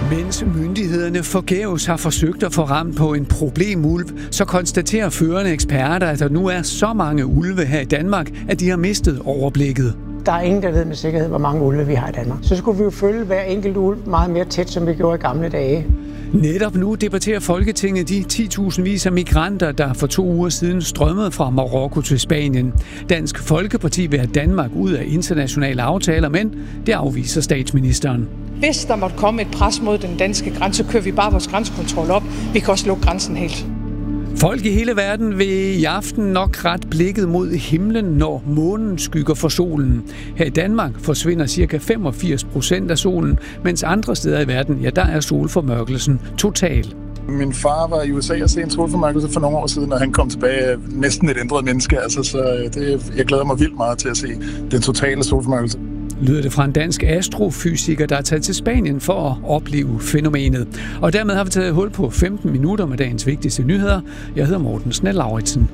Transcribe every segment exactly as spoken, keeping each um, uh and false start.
Mens myndighederne forgæves har forsøgt at få ramt på en problemulv, så konstaterer førende eksperter, at der nu er så mange ulve her i Danmark, at de har mistet overblikket. Der er ingen, der ved med sikkerhed, hvor mange ulve vi har i Danmark. Så skulle vi jo følge hver enkelt ulv meget mere tæt, som vi gjorde i gamle dage. Netop nu debatterer Folketinget de ti tusindvis af migranter, der for to uger siden strømmede fra Marokko til Spanien. Dansk Folkeparti vil have Danmark ud af internationale aftaler, men det afviser statsministeren. Hvis der måtte komme et pres mod den danske grænse, kører vi bare vores grænsekontrol op. Vi kan også lukke grænsen helt. Folk i hele verden vil i aften nok ret blikket mod himlen, når månen skygger for solen. Her i Danmark forsvinder ca. femogfirs procent af solen, mens andre steder i verden, ja, der er solformørkelsen total. Min far var i U S A og se en solformørkelse for nogle år siden, og han kom tilbage næsten et ændret menneske. Altså, så det, jeg glæder mig vildt meget til at se den totale solformørkelse. Lyder det fra en dansk astrofysiker, der er taget til Spanien for at opleve fænomenet. Og dermed har vi taget hul på femten minutter med dagens vigtigste nyheder. Jeg hedder Morten Snell-Lauritsen.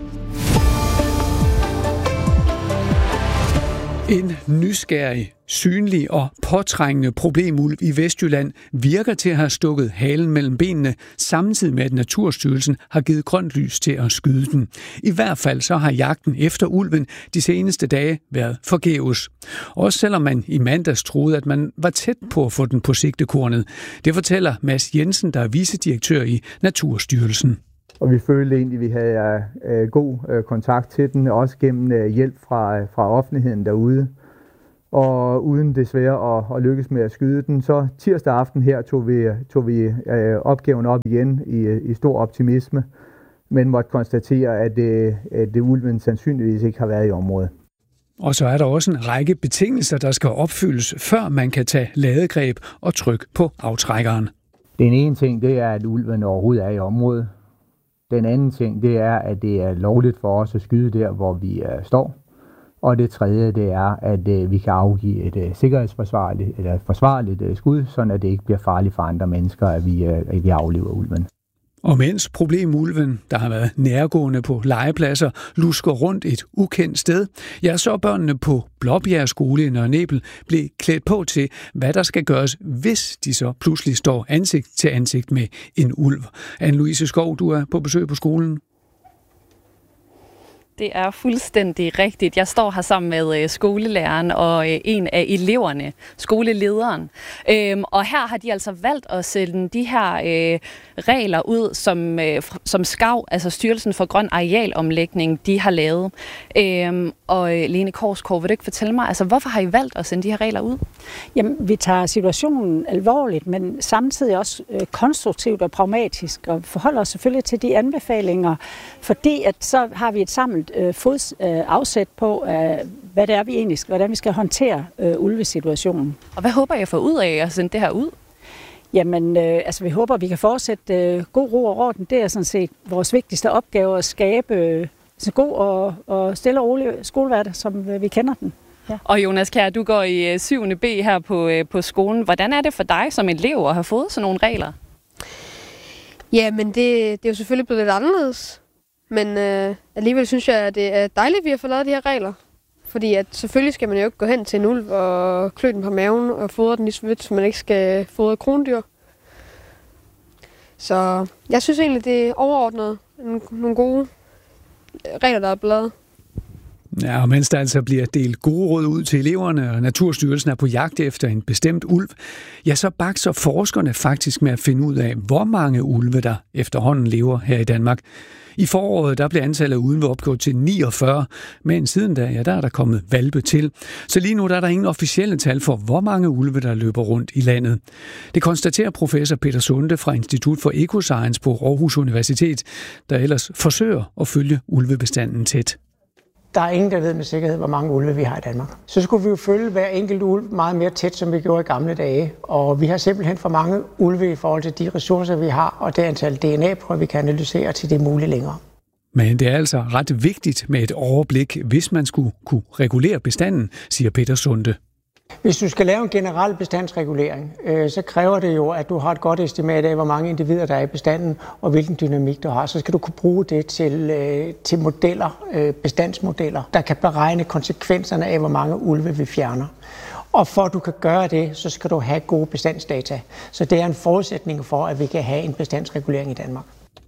En nysgerrig, synlig og påtrængende problemulv i Vestjylland virker til at have stukket halen mellem benene, samtidig med at Naturstyrelsen har givet grønt lys til at skyde den. I hvert fald så har jagten efter ulven de seneste dage været forgæves. Også selvom man i mandags troede, at man var tæt på at få den på sigtekornet. Det fortæller Mads Jensen, der er vicedirektør i Naturstyrelsen. Og vi følte egentlig, at vi havde øh, god øh, kontakt til den, også gennem øh, hjælp fra, øh, fra offentligheden derude. Og uden desværre at, at lykkes med at skyde den, så tirsdag aften her tog vi, tog vi øh, opgaven op igen i, i stor optimisme, men måtte konstatere, at, øh, at det ulven sandsynligvis ikke har været i området. Og så er der også en række betingelser, der skal opfyldes, før man kan tage ladegreb og trykke på aftrækkeren. Den ene ting, det er, at ulven overhovedet er i området. Den anden ting, det er, at det er lovligt for os at skyde der, hvor vi uh, står. Og det tredje, det er, at uh, vi kan afgive et uh, sikkerhedsforsvarligt eller et forsvarligt uh, skud, så det ikke bliver farligt for andre mennesker, at vi, uh, at vi aflever ulven. Og mens problemulven, der har været nærgående på legepladser, lusker rundt et ukendt sted, ja, så børnene på Blåbjerg skole i Nørre Nebel blev klædt på til, hvad der skal gøres, hvis de så pludselig står ansigt til ansigt med en ulv. Anne-Louise Skov, du er på besøg på skolen. Det er fuldstændig rigtigt. Jeg står her sammen med skolelæreren og en af eleverne, skolelederen. Og her har de altså valgt at sende de her regler ud, som, som SKAV, altså Styrelsen for Grøn Arealomlægning, de har lavet. Og Lene Korsgaard, vil du ikke fortælle mig, altså hvorfor har I valgt at sende de her regler ud? Jamen, vi tager situationen alvorligt, men samtidig også konstruktivt og pragmatisk, og forholder os selvfølgelig til de anbefalinger, fordi at så har vi et samlet øh, fods, øh, afsæt på, øh, hvad det er, vi egentlig skal, hvordan vi skal håndtere øh, ulvesituationen. Og hvad håber jeg får ud af at sende det her ud? Jamen, øh, altså vi håber, at vi kan fortsætte øh, god ro og orden. Det er sådan set vores vigtigste opgave at skabe øh, så god og, og stille og rolig skolehverdag, som øh, vi kender den. Ja. Og Jonas Kjær, du går i syvende B her på, øh, på skolen. Hvordan er det for dig som elev at have fået sådan nogle regler? Ja, men det, det er jo selvfølgelig blevet lidt anderledes. Men øh, alligevel synes jeg, at det er dejligt, at vi har fået lavet de her regler. Fordi at selvfølgelig skal man jo ikke gå hen til en ulv og klø den på maven og fodre den lige så vidt, så man ikke skal fodre krondyr. Så jeg synes egentlig, det er overordnet nogle gode regler, der er blevet. Ja, og mens der altså bliver delt gode råd ud til eleverne, og Naturstyrelsen er på jagt efter en bestemt ulv, ja, så bakser forskerne faktisk med at finde ud af, hvor mange ulve der efterhånden lever her i Danmark. I foråret der blev antallet af ulve opgjort til niogfyrre, men siden da, ja, der er der kommet hvalpe til. Så lige nu der er der ingen officielle tal for, hvor mange ulve der løber rundt i landet. Det konstaterer professor Peter Sunde fra Institut for Ecoscience på Aarhus Universitet, der ellers forsøger at følge ulvebestanden tæt. Der er ingen, der ved med sikkerhed, hvor mange ulve vi har i Danmark. Så skulle vi jo følge hver enkelt ulv meget mere tæt, som vi gjorde i gamle dage. Og vi har simpelthen for mange ulve i forhold til de ressourcer, vi har, og det antal D N A-prøver, vi kan analysere til det muligt længere. Men det er altså ret vigtigt med et overblik, hvis man skulle kunne regulere bestanden, siger Peter Sunde. Hvis du skal lave en generel bestandsregulering, øh, så kræver det jo, at du har et godt estimat af, hvor mange individer der er i bestanden, og hvilken dynamik du har. Så skal du kunne bruge det til, øh, til modeller, øh, bestandsmodeller, der kan beregne konsekvenserne af, hvor mange ulve vi fjerner. Og for at du kan gøre det, så skal du have gode bestandsdata. Så det er en forudsætning for, at vi kan have en bestandsregulering i Danmark.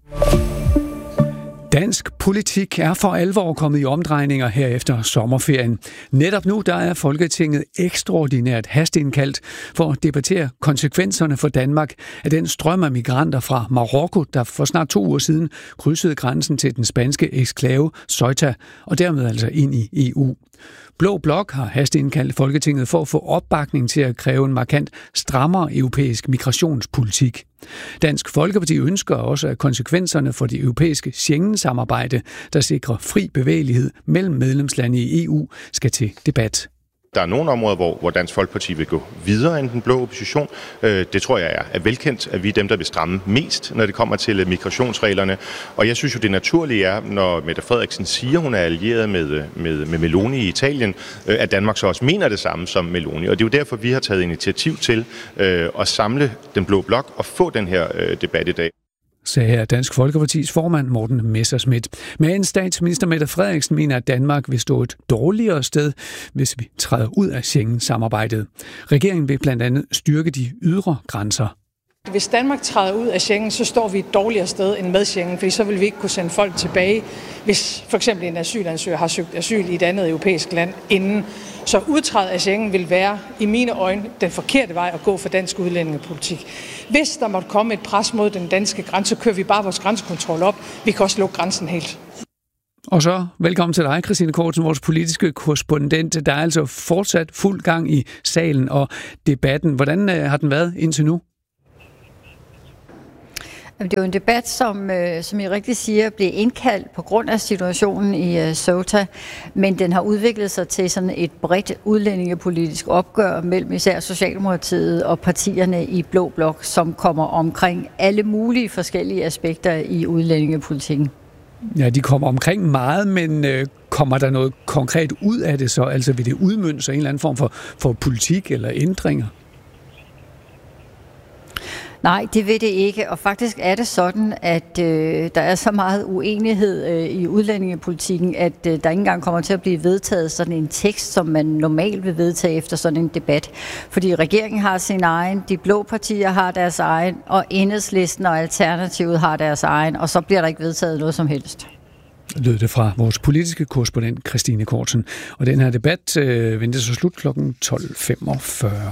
Dansk politik er for alvor kommet i omdrejninger her efter sommerferien. Netop nu der er Folketinget ekstraordinært hasteindkaldt for at debattere konsekvenserne for Danmark af den strøm af migranter fra Marokko, der for snart to uger siden krydsede grænsen til den spanske eksklave Ceuta og dermed altså ind i E U. Blå Blok har hasteindkaldt Folketinget for at få opbakning til at kræve en markant strammere europæisk migrationspolitik. Dansk Folkeparti ønsker også, at konsekvenserne for det europæiske Schengen-samarbejde, der sikrer fri bevægelighed mellem medlemslande i E U, skal til debat. Der er nogle områder, hvor, hvor Dansk Folkeparti vil gå videre end den blå opposition. Det tror jeg er, er velkendt, at vi er dem, der vil stramme mest, når det kommer til migrationsreglerne. Og jeg synes jo, det naturlige er, når Mette Frederiksen siger, hun er allieret med, med, med Meloni i Italien, at Danmark så også mener det samme som Meloni. Og det er jo derfor, vi har taget initiativ til øh, at samle den blå blok og få den her øh, debat i dag. Sagde her Dansk Folkepartis formand Morten Messerschmidt. Men statsminister Mette Frederiksen mener, at Danmark vil stå et dårligere sted, hvis vi træder ud af Schengen-samarbejdet. Regeringen vil blandt andet styrke de ydre grænser. Hvis Danmark træder ud af Schengen, så står vi et dårligere sted end med Schengen, fordi så vil vi ikke kunne sende folk tilbage, hvis for eksempel en asylansøger har søgt asyl i et andet europæisk land inden. Så udtrædet af Schengen vil være, i mine øjne, den forkerte vej at gå for dansk udlændingepolitik. Hvis der måtte komme et pres mod den danske grænse, så kører vi bare vores grænsekontrol op. Vi kan også lukke grænsen helt. Og så velkommen til dig, Christine Kortsen, vores politiske korrespondent. Der er altså fortsat fuld gang i salen og debatten. Hvordan har den været indtil nu? Det er jo en debat, som, som I rigtig siger, blev indkaldt på grund af situationen i Ceuta, men den har udviklet sig til sådan et bredt udlændingepolitisk opgør mellem især Socialdemokratiet og partierne i Blå Blok, som kommer omkring alle mulige forskellige aspekter i udlændingepolitikken. Ja, de kommer omkring meget, men øh, kommer der noget konkret ud af det så? Altså vil det udmønte sig en eller anden form for, for politik eller ændringer? Nej, det vil det ikke, og faktisk er det sådan, at øh, der er så meget uenighed øh, i udlændingepolitikken, at øh, der ikke engang kommer til at blive vedtaget sådan en tekst, som man normalt vil vedtage efter sådan en debat. Fordi regeringen har sin egen, de blå partier har deres egen, og Enhedslisten og Alternativet har deres egen, og så bliver der ikke vedtaget noget som helst. Lød det fra vores politiske korrespondent Christine Kortsen. Og den her debat øh, venter så slut klokken tolv femogfyrre.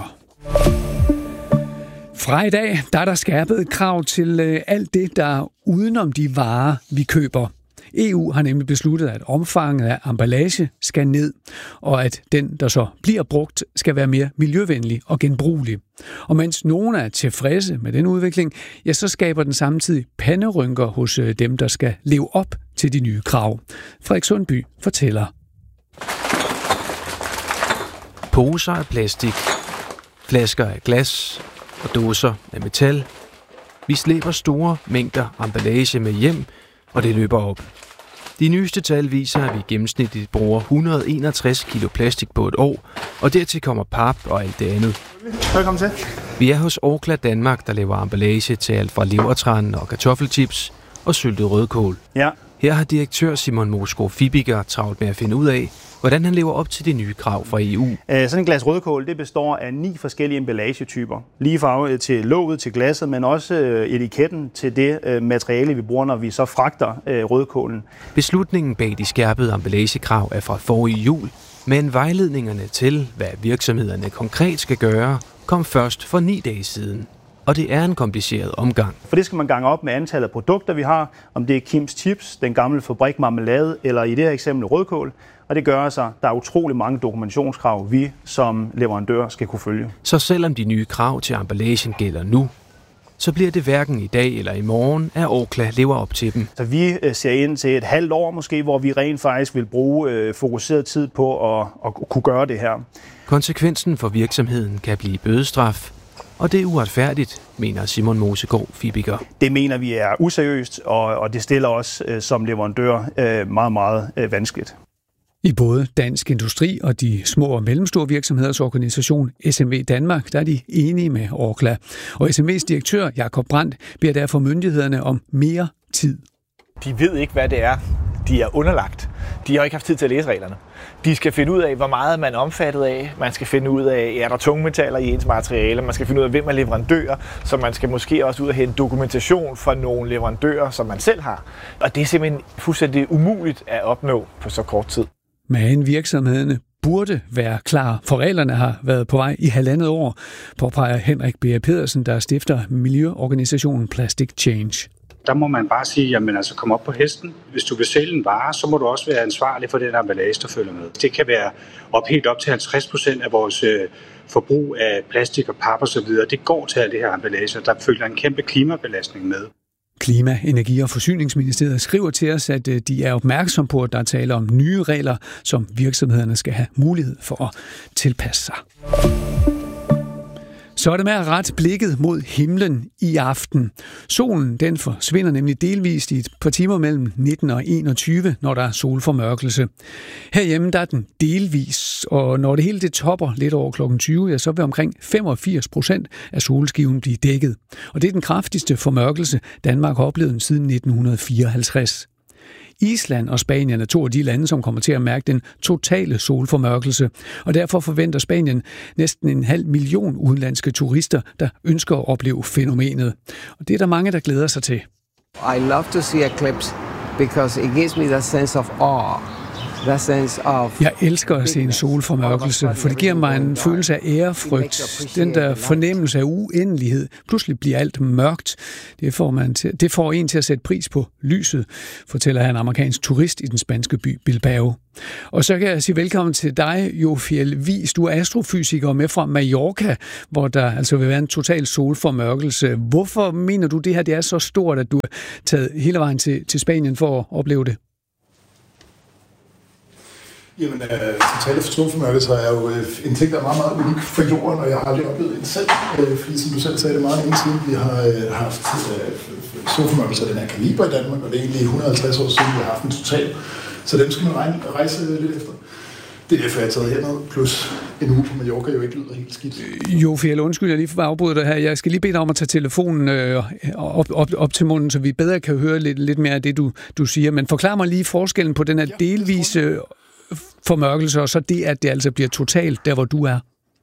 Fra i dag, der er der skærpet krav til øh, alt det, der er udenom de varer, vi køber. E U har nemlig besluttet, at omfanget af emballage skal ned, og at den, der så bliver brugt, skal være mere miljøvenlig og genbrugelig. Og mens nogen er tilfredse med den udvikling, ja, så skaber den samtidig panderynker hos øh, dem, der skal leve op til de nye krav. Frederik Sundby fortæller. Poser af plastik, flasker af glas og dåser af metal. Vi slæber store mængder emballage med hjem, og det løber op. De nyeste tal viser, at vi gennemsnitligt bruger et hundrede og enogtres kilo plastik på et år, og dertil kommer pap og alt det andet. Velkommen til. Vi er hos Orkla Danmark, der laver emballage til alt fra levertran og kartoffelchips og syltet rødkål. Ja. Her har direktør Simon Moskov Fibiger travlt med at finde ud af, hvordan han lever op til de nye krav fra E U. Sådan en glas rødkål, det består af ni forskellige emballagetyper. Lige farve til låget, til glasset, men også etiketten til det materiale, vi bruger, når vi så fragter rødkålen. Beslutningen bag de skærpede emballagekrav er fra forrige jul, men vejledningerne til, hvad virksomhederne konkret skal gøre, kom først for ni dage siden. Og det er en kompliceret omgang. For det skal man gange op med antallet af produkter, vi har, om det er Kims Chips, den gamle fabrik marmelade, eller i det her eksempel rødkål. Og det gør så, der er utrolig mange dokumentationskrav, vi som leverandør skal kunne følge. Så selvom de nye krav til emballagen gælder nu, så bliver det hverken i dag eller i morgen, at Orkla lever op til dem. Så vi ser ind til et halvt år måske, hvor vi rent faktisk vil bruge øh, fokuseret tid på at, at kunne gøre det her. Konsekvensen for virksomheden kan blive bødestraf, og det er uretfærdigt, mener Simon Moskov Fibiger. Det mener vi er useriøst, og, og det stiller os øh, som leverandør øh, meget, meget øh, vanskeligt. I både Dansk Industri og de små og mellemstore virksomheders organisation S M V Danmark, der er de enige med Orkla. Og S M V's direktør Jakob Brandt beder derfor myndighederne om mere tid. De ved ikke, hvad det er, de er underlagt. De har ikke haft tid til at læse reglerne. De skal finde ud af, hvor meget man er omfattet af. Man skal finde ud af, er der tungmetaller i ens materiale. Man skal finde ud af, hvem er leverandører. Så man skal måske også ud og hente dokumentation fra nogle leverandører, som man selv har. Og det er simpelthen fuldstændig umuligt at opnå på så kort tid. Men virksomhederne burde være klar, for reglerne har været på vej i halvandet år, påpeger Henrik B. Pedersen, der stifter miljøorganisationen Plastic Change. Der må man bare sige, jamen altså kom op på hesten. Hvis du vil sælge en vare, så må du også være ansvarlig for den emballage, der følger med. Det kan være op helt op til halvtreds procent af vores øh, forbrug af plastik og pap og så videre. Det går til alt det her emballage, der følger en kæmpe klimabelastning med. Klima-, Energi- og Forsyningsministeriet skriver til os, at de er opmærksom på, at der taler om nye regler, som virksomhederne skal have mulighed for at tilpasse sig. Så er det med at rette blikket mod himlen i aften. Solen den forsvinder nemlig delvist i et par timer mellem nitten og enogtyve, når der er solformørkelse. Herhjemme der er den delvis, og når det hele det topper lidt over klokken tyve, ja, så vil omkring femogfirs procent af solskiven blive dækket. Og det er den kraftigste formørkelse, Danmark har oplevet siden nitten fireoghalvtreds. Island og Spanien er to af de lande, som kommer til at mærke den totale solformørkelse, og derfor forventer Spanien næsten en halv million udenlandske turister, der ønsker at opleve fænomenet. Og det er der mange, der glæder sig til. I love to see eclipse because it gives me that sense of awe. Jeg elsker at se en solformørkelse, for det giver mig en følelse af ærefrygt. Den der fornemmelse af uendelighed. Pludselig bliver alt mørkt. Det får, man til, det får en til at sætte pris på lyset, fortæller en amerikansk turist i den spanske by Bilbao. Og så kan jeg sige velkommen til dig, Jofiel Wies. Du er astrofysiker med fra Mallorca, hvor der altså vil være en total solformørkelse. Hvorfor mener du, det her det er så stort, at du er taget hele vejen til, til Spanien for at opleve det? Jamen, øh, totale solformørkelse er jo øh, en ting, der er meget, meget unik for jorden, og jeg har aldrig oplevet en selv, øh, fordi som du selv sagde, det er meget længe siden, vi har øh, haft øh, solformørkelse af den her kaliber i Danmark, og det er egentlig et hundrede og halvtreds år siden, vi har haft en total. Så dem skal man regne, rejse lidt efter. Det er derfor, jeg har taget herned, plus en uge på Mallorca jo ikke lyder helt skidt. Jo, Fjell, undskyld, jeg lige for at afbryde dig her. Jeg skal lige bede dig om at tage telefonen øh, op, op, op til munden, så vi bedre kan høre lidt, lidt mere af det, du, du siger. Men forklar mig lige forskellen på den her ja, delvise formørkelse, og så det, at det altså bliver totalt der, hvor du er.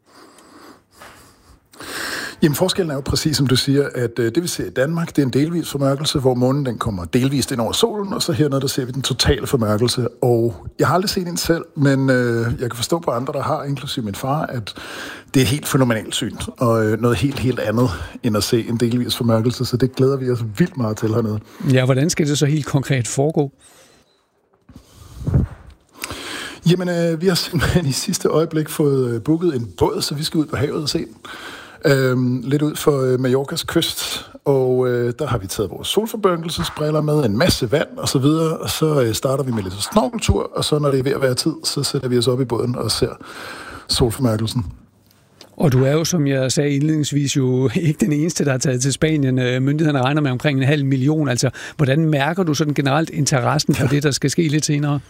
Jamen, forskellen er jo præcis, som du siger, at øh, det vi ser i Danmark, det er en delvis formørkelse, hvor månen den kommer delvist ind over solen, og så hernede, der ser vi den totale formørkelse. Og jeg har aldrig set en selv, men øh, jeg kan forstå på andre, der har, inklusive min far, at det er et helt fænomenalt syn, og øh, noget helt, helt andet, end at se en delvis formørkelse, så det glæder vi os vildt meget til hernede. Ja, hvordan skal det så helt konkret foregå? Jamen, øh, vi har simpelthen i sidste øjeblik fået øh, booket en båd, så vi skal ud på havet og se den. Øhm, lidt ud for øh, Mallorcas kyst, og øh, der har vi taget vores solformørkelsesbriller med, en masse vand og så videre, og så øh, starter vi med lidt snorkeltur, og så når det er ved at være tid, så sætter vi os op i båden og ser solformørkelsen. Og du er jo, som jeg sagde indledningsvis, jo ikke den eneste, der er taget til Spanien. Myndighederne regner med omkring en halv million. Altså, hvordan mærker du sådan generelt interessen for ja. det, der skal ske lidt senere?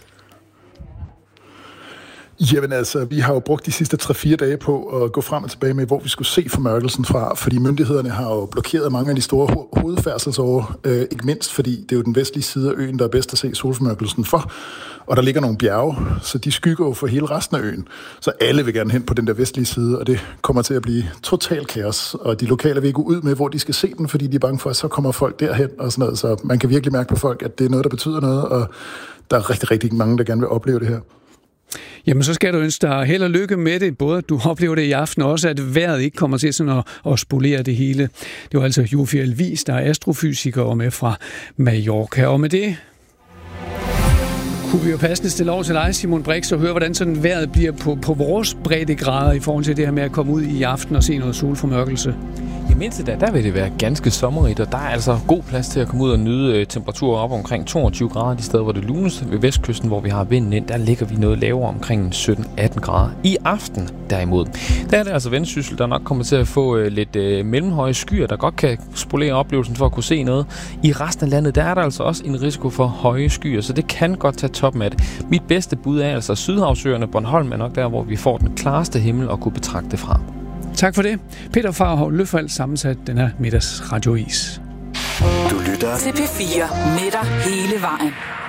Jamen altså, vi har jo brugt de sidste tre fire dage på at gå frem og tilbage med, hvor vi skulle se formørkelsen fra, fordi myndighederne har jo blokeret mange af de store ho- hovedfærdselsårer, øh, ikke mindst fordi det er jo den vestlige side af øen, der er bedst at se solformørkelsen for, og der ligger nogle bjerge, så de skygger jo for hele resten af øen, så alle vil gerne hen på den der vestlige side, og det kommer til at blive total kaos, og de lokale vil ikke gå ud med, hvor de skal se den, fordi de er bange for, at så kommer folk derhen og sådan noget, så man kan virkelig mærke på folk, at det er noget, der betyder noget, og der er rigtig, rigtig mange, der gerne vil opleve det her. Jamen, så skal du ønske dig held og lykke med det, både at du oplever det i aften, og også at vejret ikke kommer til sådan at, at spolere det hele. Det var altså Jofiel Wies, der er astrofysiker og med fra Mallorca. Og med det kunne vi jo passende stille over til dig, Simon Brix, og høre, hvordan sådan vejret bliver på, på vores breddegrader i forhold til det her med at komme ud i aften og se noget solformørkelse. I mindste da, der vil det være ganske sommerigt, og der er altså god plads til at komme ud og nyde temperaturer op omkring toogtyve grader de steder, hvor det lunes. Ved vestkysten, hvor vi har vinden ind, der ligger vi noget lavere omkring sytten atten grader. I aften derimod, der er det altså Vendsyssel, der nok kommer til at få øh, lidt øh, mellemhøje skyer, der godt kan spolere oplevelsen for at kunne se noget. I resten af landet, der er der altså også en risiko for høje skyer, så det kan godt tage toppen af det. Mit bedste bud er altså Sydhavsøerne. Bornholm er nok der, hvor vi får den klareste himmel og kunne betragte fra. Tak for det. Peter Farhov Løfald sammensat den her middags radiois. Du lytter til P fire med dig hele vejen.